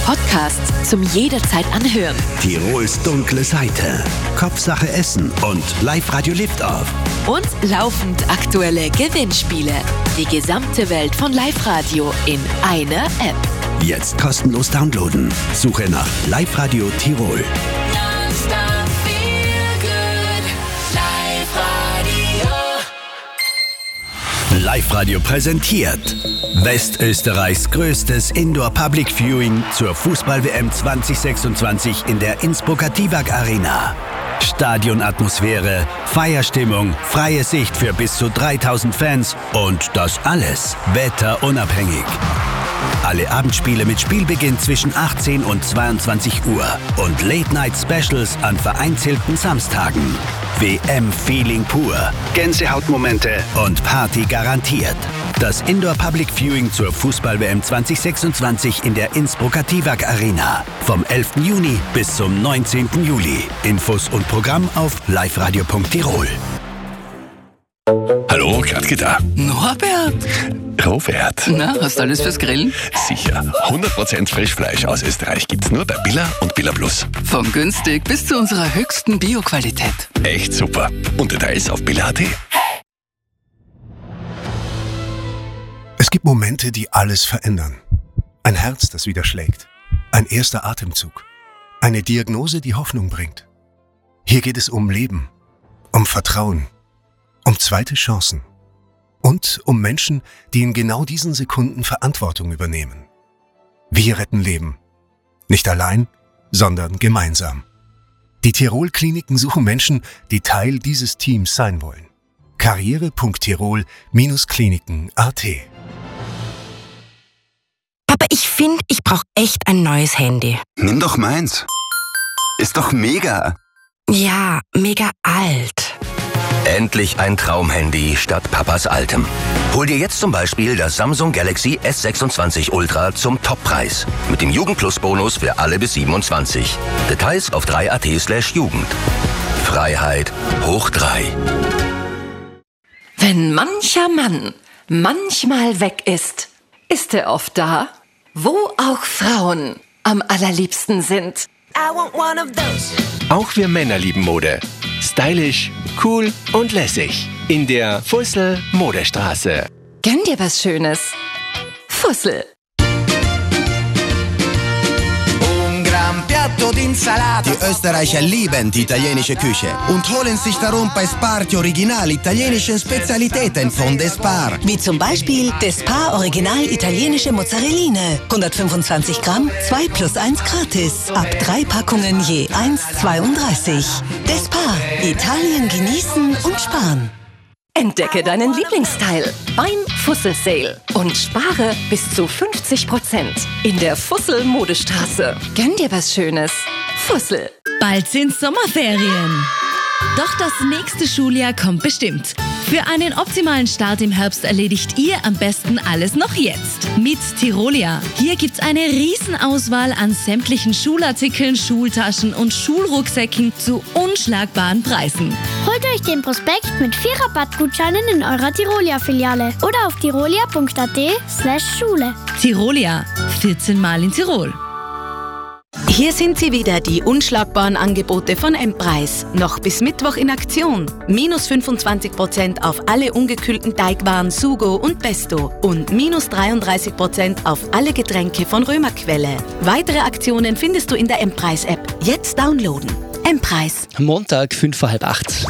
Podcasts zum jederzeit anhören. Tirols dunkle Seite, Kopfsache Essen und Live-Radio Liftoff. Und laufend aktuelle Gewinnspiele. Die gesamte Welt von Live-Radio in einer App. Jetzt kostenlos downloaden. Suche nach Live-Radio Tirol. Live-Radio präsentiert Westösterreichs größtes Indoor-Public Viewing zur Fußball-WM 2026 in der Innsbrucker Tivag Arena. Stadionatmosphäre, Feierstimmung, freie Sicht für bis zu 3000 Fans und das alles wetterunabhängig. Alle Abendspiele mit Spielbeginn zwischen 18 und 22 Uhr und Late-Night-Specials an vereinzelten Samstagen. WM-Feeling pur, Gänsehautmomente und Party garantiert. Das Indoor-Public Viewing zur Fußball-WM 2026 in der Innsbrucker Tivag Arena. Vom 11. Juni bis zum 19. Juli. Infos und Programm auf liveradio.tirol. Hallo, Gladke da. Norbert! Robert. Na, hast du alles fürs Grillen? Sicher. 100% Frischfleisch aus Österreich gibt's nur bei Billa und Billa Plus. Von günstig bis zu unserer höchsten Bio-Qualität. Echt super. Und Details auf billa.at. Es gibt Momente, die alles verändern. Ein Herz, das wieder schlägt. Ein erster Atemzug. Eine Diagnose, die Hoffnung bringt. Hier geht es um Leben, um Vertrauen, um zweite Chancen. Und um Menschen, die in genau diesen Sekunden Verantwortung übernehmen. Wir retten Leben. Nicht allein, sondern gemeinsam. Die Tirol-Kliniken suchen Menschen, die Teil dieses Teams sein wollen. karriere.tirol-kliniken.at. Papa, ich finde, ich brauche echt ein neues Handy. Nimm doch meins. Ist doch mega. Ja, mega alt. Endlich ein Traumhandy statt Papas altem. Hol dir jetzt zum Beispiel das Samsung Galaxy S26 Ultra zum Toppreis. Mit dem Jugendplus-Bonus für alle bis 27. Details auf 3at/Jugend. Freiheit hoch 3. Wenn mancher Mann manchmal weg ist, ist er oft da, wo auch Frauen am allerliebsten sind. Auch wir Männer lieben Mode. Stylisch, cool und lässig. In der Fussel Modestraße. Gönn dir was Schönes. Fussel. Die Österreicher lieben die italienische Küche und holen sich darum bei Spar die original italienischen Spezialitäten von Despar. Wie zum Beispiel Despar Original italienische Mozzarelline. 125 Gramm, 2 + 1 gratis. Ab 3 Packungen je 1,32. Despar. Italien genießen und sparen. Entdecke deinen Lieblingsteil beim Fussel Sale und spare bis zu 50% in der Fussel Modestraße. Gönn dir was Schönes. Fussel. Bald sind Sommerferien. Doch das nächste Schuljahr kommt bestimmt. Für einen optimalen Start im Herbst erledigt ihr am besten alles noch jetzt. Mit Tirolia. Hier gibt's eine Riesenauswahl an sämtlichen Schulartikeln, Schultaschen und Schulrucksäcken zu unschlagbaren Preisen. Holt euch den Prospekt mit 4 Rabattgutscheinen in eurer Tirolia-Filiale oder auf tirolia.at/Schule. Tirolia. 14 Mal in Tirol. Hier sind sie wieder, die unschlagbaren Angebote von M-Preis. Noch bis Mittwoch in Aktion. Minus 25% auf alle ungekühlten Teigwaren Sugo und Pesto. Und minus 33% auf alle Getränke von Römerquelle. Weitere Aktionen findest du in der M-Preis-App. Jetzt downloaden. M-Preis. Montag, 7:45.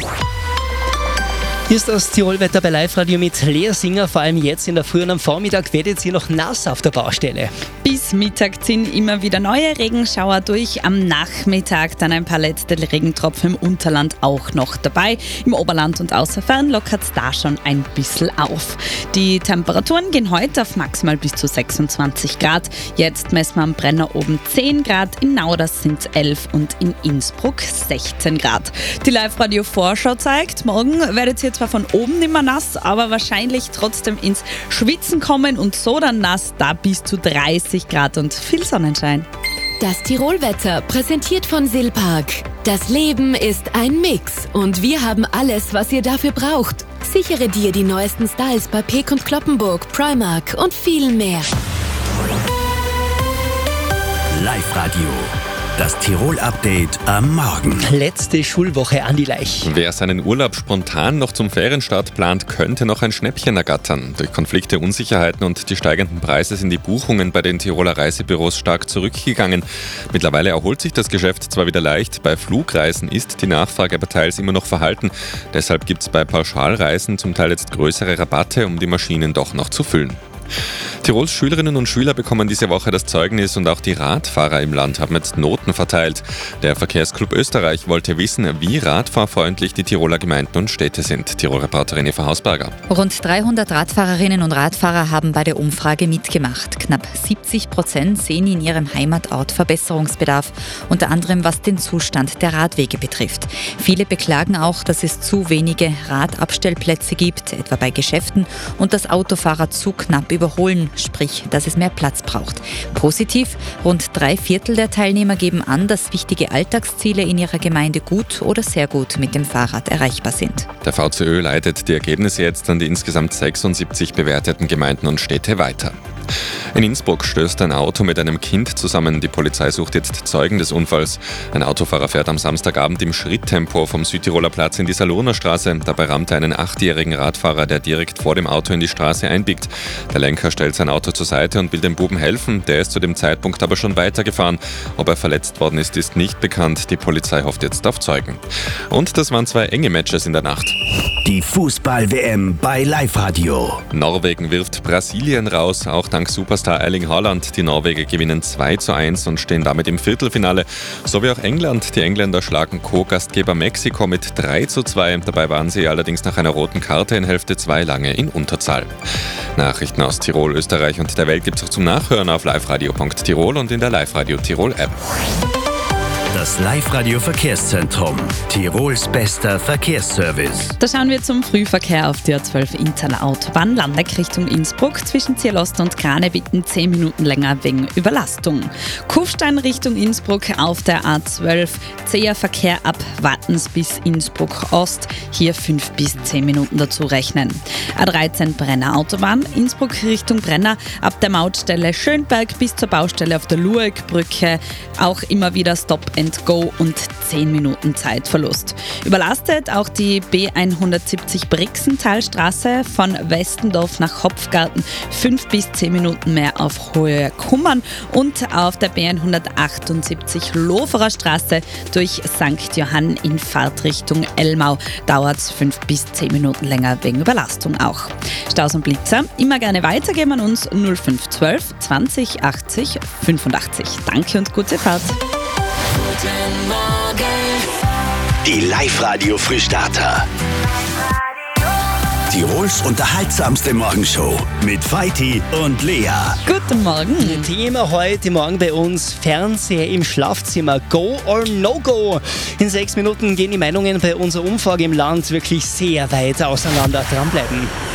Hier ist das Tirolwetter bei Live-Radio mit Lea Singer. Vor allem jetzt in der Früh und am Vormittag werdet ihr noch nass auf der Baustelle. Bis Mittag ziehen immer wieder neue Regenschauer durch. Am Nachmittag dann ein paar letzte Regentropfen im Unterland auch noch dabei. Im Oberland und Außerfern lockert es da schon ein bisschen auf. Die Temperaturen gehen heute auf maximal bis zu 26 Grad. Jetzt messen wir am Brenner oben 10 Grad, in Nauders sind es 11 und in Innsbruck 16 Grad. Die Live-Radio-Vorschau zeigt, morgen werdet ihr zwar von oben nicht mehr nass, aber wahrscheinlich trotzdem ins Schwitzen kommen und so dann nass, da bis zu 30 Grad und viel Sonnenschein. Das Tirolwetter präsentiert von Silpark. Das Leben ist ein Mix und wir haben alles, was ihr dafür braucht. Sichere dir die neuesten Styles bei Peek & Cloppenburg, Primark und viel mehr. Live-Radio. Das Tirol-Update am Morgen. Letzte Schulwoche an die Leich. Wer seinen Urlaub spontan noch zum Ferienstart plant, könnte noch ein Schnäppchen ergattern. Durch Konflikte, Unsicherheiten und die steigenden Preise sind die Buchungen bei den Tiroler Reisebüros stark zurückgegangen. Mittlerweile erholt sich das Geschäft zwar wieder leicht, bei Flugreisen ist die Nachfrage aber teils immer noch verhalten. Deshalb gibt es bei Pauschalreisen zum Teil jetzt größere Rabatte, um die Maschinen doch noch zu füllen. Tirols Schülerinnen und Schüler bekommen diese Woche das Zeugnis und auch die Radfahrer im Land haben jetzt Noten verteilt. Der Verkehrsclub Österreich wollte wissen, wie radfahrfreundlich die Tiroler Gemeinden und Städte sind. Tirol-Reporterin Eva Hausberger. Rund 300 Radfahrerinnen und Radfahrer haben bei der Umfrage mitgemacht. Knapp 70% sehen in ihrem Heimatort Verbesserungsbedarf, unter anderem was den Zustand der Radwege betrifft. Viele beklagen auch, dass es zu wenige Radabstellplätze gibt, etwa bei Geschäften, und dass Autofahrer zu knapp überholen, sprich, dass es mehr Platz braucht. Positiv, rund 3/4 der Teilnehmer geben an, dass wichtige Alltagsziele in ihrer Gemeinde gut oder sehr gut mit dem Fahrrad erreichbar sind. Der VCÖ leitet die Ergebnisse jetzt an die insgesamt 76 bewerteten Gemeinden und Städte weiter. In Innsbruck stößt ein Auto mit einem Kind zusammen. Die Polizei sucht jetzt Zeugen des Unfalls. Ein Autofahrer fährt am Samstagabend im Schritttempo vom Südtiroler Platz in die Salurner Straße. Dabei rammt er einen 8-jährigen Radfahrer, der direkt vor dem Auto in die Straße einbiegt. Der Lenker stellt sein Auto zur Seite und will dem Buben helfen. Der ist zu dem Zeitpunkt aber schon weitergefahren. Ob er verletzt worden ist nicht bekannt. Die Polizei hofft jetzt auf Zeugen. Und das waren 2 enge Matches in der Nacht. Die Fußball-WM bei Live-Radio. Norwegen wirft Brasilien raus, auch dank Superstar Erling Haaland. Die Norweger gewinnen 2:1 und stehen damit im Viertelfinale. So wie auch England. Die Engländer schlagen Co-Gastgeber Mexiko mit 3:2. Dabei waren sie allerdings nach einer roten Karte in Hälfte 2 lange in Unterzahl. Nachrichten aus Tirol, Österreich und der Welt gibt es auch zum Nachhören auf liveradio.tirol und in der Live-Radio Tirol App. Das Live-Radio Verkehrszentrum. Tirols bester Verkehrsservice. Da schauen wir zum Frühverkehr auf der A12 Interner Autobahn, Landeck Richtung Innsbruck. Zwischen Zierlost und Krane bitten 10 Minuten länger wegen Überlastung. Kufstein Richtung Innsbruck auf der A12. Zäher Verkehr ab Wattens bis Innsbruck Ost. Hier 5 bis 10 Minuten dazu rechnen. A13 Brenner Autobahn, Innsbruck Richtung Brenner. Ab der Mautstelle Schönberg bis zur Baustelle auf der Lueckbrücke. Auch immer wieder Stop and Go und 10 Minuten Zeitverlust. Überlastet auch die B170 Brixentalstraße von Westendorf nach Hopfgarten, 5 bis 10 Minuten mehr auf Hohe Kummern, und auf der B178 Loferer Straße durch St. Johann in Fahrtrichtung Elmau dauert es 5 bis 10 Minuten länger wegen Überlastung auch. Staus und Blitzer immer gerne weitergeben an uns 0512 20 80 85. Danke und gute Fahrt. Guten Morgen. Die Live-Radio Frühstarter. Tirols unterhaltsamste Morgenshow mit Feiti und Lea. Guten Morgen. Thema heute Morgen bei uns: Fernseher im Schlafzimmer. Go or no go? In 6 Minuten gehen die Meinungen bei unserer Umfrage im Land wirklich sehr weit auseinander. Dranbleiben.